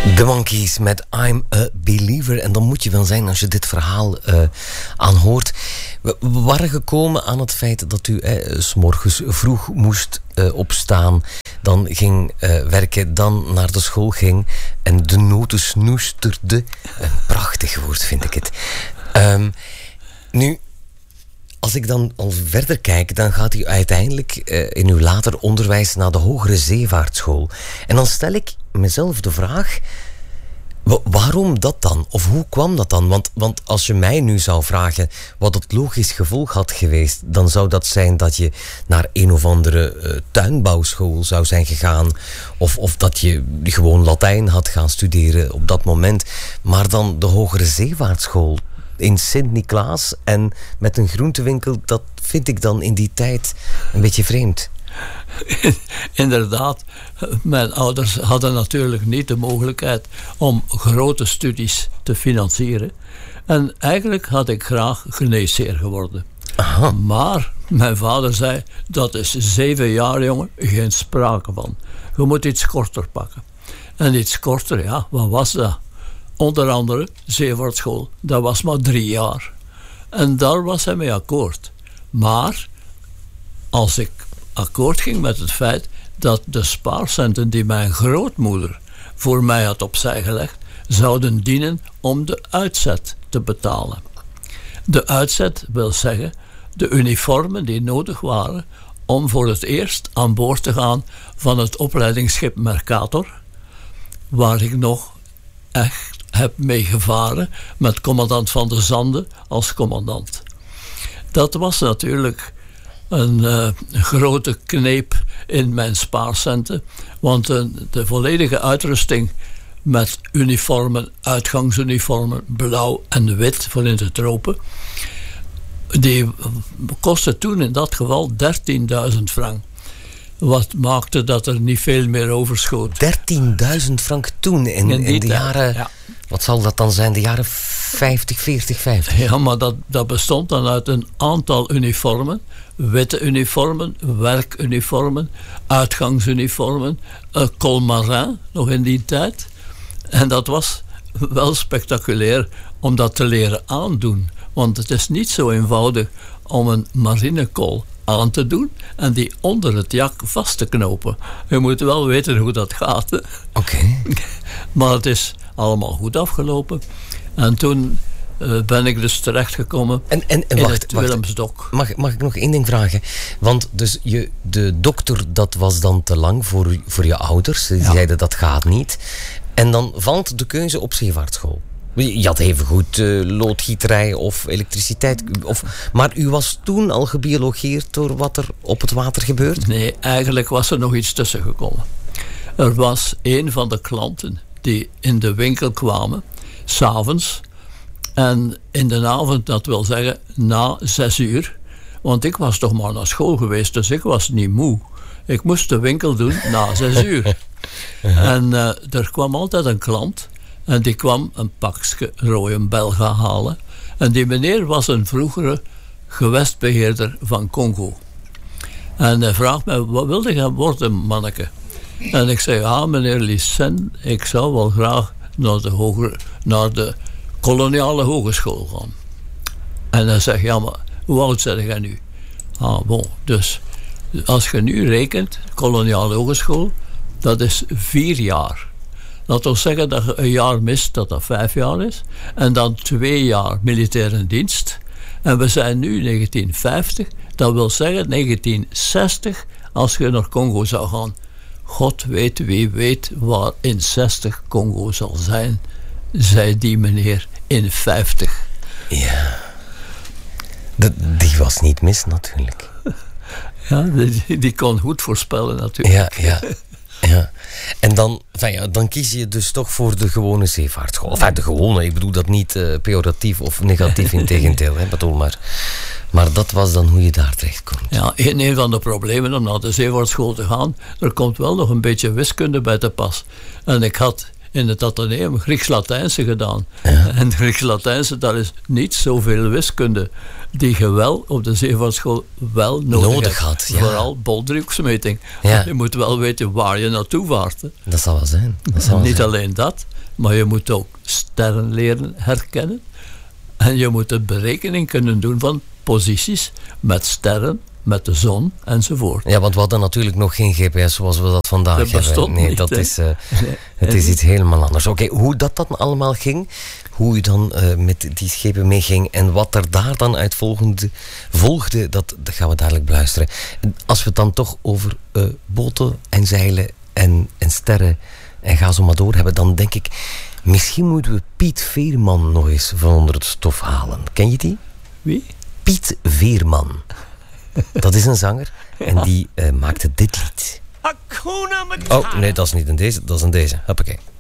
The Monkees met I'm a Believer. En dan moet je wel zijn als je dit verhaal aanhoort. We waren gekomen aan het feit dat u 's morgens vroeg moest opstaan. Dan ging werken, dan naar de school ging. En de noten snoesterde. Een prachtig woord vind ik het. Nu, als ik dan al verder kijk, dan gaat u uiteindelijk in uw later onderwijs naar de Hogere Zeevaartschool. En dan stel ik mezelf de vraag, waarom dat dan? Of hoe kwam dat dan? Want als je mij nu zou vragen wat het logisch gevolg had geweest, dan zou dat zijn dat je naar een of andere tuinbouwschool zou zijn gegaan. Of dat je gewoon Latijn had gaan studeren op dat moment. Maar dan de Hogere Zeevaartschool in Sint-Niklaas en met een groentewinkel, dat vind ik dan in die tijd een beetje vreemd. Inderdaad, mijn ouders hadden natuurlijk niet de mogelijkheid om grote studies te financieren. En eigenlijk had ik graag geneesheer geworden. Aha. Maar mijn vader zei, dat is 7 jaar, jongen, geen sprake van. Je moet iets korter pakken. En iets korter, ja, wat was dat? Onder andere Zeevaartschool, dat was maar 3 jaar. En daar was hij mee akkoord. Maar als ik akkoord ging met het feit dat de spaarcenten die mijn grootmoeder voor mij had opzij gelegd, zouden dienen om de uitzet te betalen. De uitzet wil zeggen de uniformen die nodig waren om voor het eerst aan boord te gaan van het opleidingsschip Mercator, waar ik nog echt heb meegevaren met commandant Van der Zande als commandant. Dat was natuurlijk een grote kneep in mijn spaarcenten, want de volledige uitrusting met uniformen, uitgangsuniformen, blauw en wit voor in de tropen, die kostte toen in dat geval 13.000 frank. Wat maakte dat er niet veel meer overschoot. 13.000 frank toen in de jaren... Ja. Wat zal dat dan zijn? De jaren 50, 40, 50? Ja, maar dat bestond dan uit een aantal uniformen. Witte uniformen, werkuniformen, uitgangsuniformen, colmarin, nog in die tijd. En dat was wel spectaculair om dat te leren aandoen. Want het is niet zo eenvoudig om een marinekol aan te doen en die onder het jak vast te knopen. Je moet wel weten hoe dat gaat. Oké. Maar het is allemaal goed afgelopen. En toen ben ik dus terechtgekomen in het Willemsdok. Mag ik nog één ding vragen? Want dus de dokter, dat was dan te lang voor je ouders. Die zeiden dat gaat niet. En dan valt de keuze op zeevaartschool. Je had even goed loodgieterij of elektriciteit. Maar u was toen al gebiologeerd door wat er op het water gebeurt? Nee, eigenlijk was er nog iets tussen gekomen. Er was een van de klanten die in de winkel kwamen, 's avonds. En in de avond, dat wil zeggen na 6 uur. Want ik was toch maar naar school geweest, dus ik was niet moe. Ik moest de winkel doen na 6 uur. En er kwam altijd een klant. En die kwam een pakje rode Belga halen. En die meneer was een vroegere gewestbeheerder van Congo. En hij vraagt mij, wat wilde je worden, manneke? En ik zei, ja, meneer Lyssen, ik zou wel graag naar de koloniale hogeschool gaan. En hij zegt, ja, maar hoe oud ben jij nu? Ah, bon, dus als je nu rekent, koloniale hogeschool, dat is 4 jaar. Dat wil zeggen dat je een jaar mist, dat 5 jaar is. En dan 2 jaar militaire dienst. En we zijn nu 1950. Dat wil zeggen 1960 als je naar Congo zou gaan. God weet, wie weet waar in 60 Congo zal zijn, zei die meneer in 50. Ja, die was niet mis natuurlijk. Ja, die kon goed voorspellen natuurlijk. Ja. En dan kies je dus toch voor de gewone zeevaartschool. Enfin, de gewone, ik bedoel dat niet pejoratief of negatief, in tegendeel. Maar dat was dan hoe je daar terecht komt. Ja, een van de problemen om naar de zeevaartschool te gaan, er komt wel nog een beetje wiskunde bij te pas. En ik had in het Atheneum Grieks-Latijnse gedaan. Ja. En Grieks-Latijnse, dat is niet zoveel wiskunde die je wel op de zeevaartschool wel nodig had. Ja. Vooral boldriehoeksmeting. Ja. Je moet wel weten waar je naartoe vaart. Hè. Dat zal wel zijn. Niet alleen dat, maar je moet ook sterren leren herkennen. En je moet een berekening kunnen doen van posities met sterren, met de zon enzovoort. Ja, want we hadden natuurlijk nog geen GPS zoals we dat vandaag hebben. Nee, niet, dat is, het is iets helemaal anders. Oké, hoe dat dan allemaal ging, hoe u dan met die schepen meeging en wat er daar dan uit volgde, dat gaan we dadelijk beluisteren. Als we het dan toch over boten en zeilen en sterren en ga zo maar door hebben, dan denk ik, misschien moeten we Piet Veerman nog eens van onder het stof halen. Ken je die? Wie? Piet Veerman. Dat is een zanger en die maakte dit lied. Oh, nee, dat is niet in deze, dat is in deze. Hoppakee.